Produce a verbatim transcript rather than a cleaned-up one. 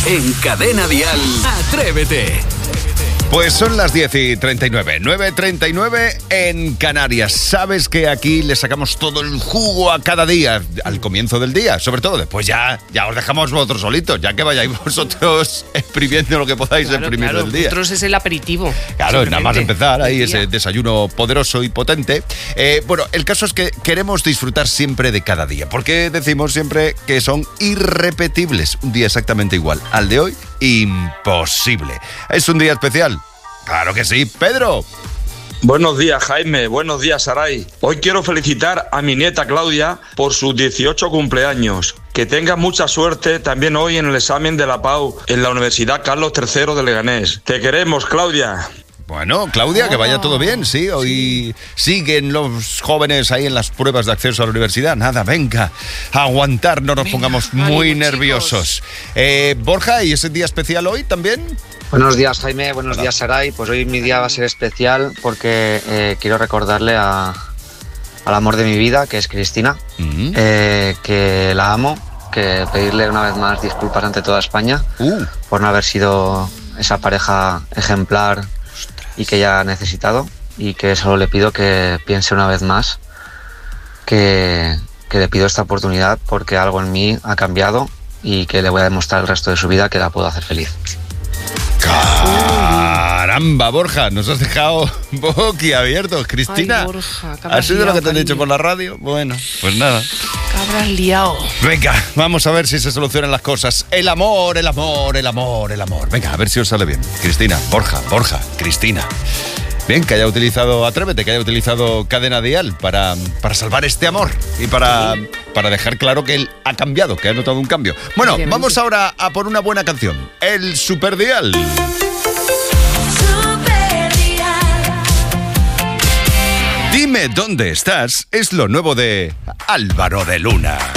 En Cadena Dial, Atrévete. Pues son las diez y treinta y nueve, nueve y treinta y nueve en Canarias. Sabes que aquí le sacamos todo el jugo a cada día, al comienzo del día, sobre todo. Después ya, ya os dejamos vosotros solitos, ya que vayáis vosotros exprimiendo lo que podáis claro, exprimir claro, del día. Vosotros es el aperitivo. Claro, nada más empezar ahí ese desayuno poderoso y potente. Eh, bueno, el caso es que queremos disfrutar siempre de cada día, porque decimos siempre que son irrepetibles. Un día exactamente igual al de hoy, imposible. Es un día especial. Claro que sí, Pedro. Buenos días, Jaime. Buenos días, Saray. Hoy quiero felicitar a mi nieta Claudia por sus dieciocho cumpleaños. Que tenga mucha suerte también hoy en el examen de la P A U en la Universidad Carlos tercero de Leganés. Te queremos, Claudia. Bueno, Claudia, que vaya todo bien, sí. Hoy siguen los jóvenes ahí en las pruebas de acceso a la universidad. Nada, venga, a aguantar, no nos venga, pongamos muy ánimo, nerviosos. Eh, Borja, ¿y ese día especial hoy también? Buenos días, Jaime. Buenos Hola. días, Saray. Pues hoy mi día va a ser especial porque eh, quiero recordarle a, al amor de mi vida, que es Cristina, uh-huh. eh, que la amo, que pedirle una vez más disculpas ante toda España uh. por no haber sido esa pareja ejemplar y que ella ha necesitado, y que solo le pido que piense una vez más que, que le pido esta oportunidad porque algo en mí ha cambiado y que le voy a demostrar el resto de su vida que la puedo hacer feliz. Caramba, Borja, nos has dejado boquiabiertos. Cristina, Ay, Borja, ¿has sido lo que te han cariño. dicho por la radio? Bueno, pues nada. Cabrás liado. Venga, vamos a ver si se solucionan las cosas. El amor, el amor, el amor, el amor. Venga, a ver si os sale bien. Cristina, Borja, Borja, Cristina. Bien, que haya utilizado Atrévete, que haya utilizado Cadena Dial para, para salvar este amor y para, para dejar claro que él ha cambiado, que ha notado un cambio. Bueno, vamos ahora a por una buena canción. El Superdial. Dime dónde estás es lo nuevo de Álvaro de Luna.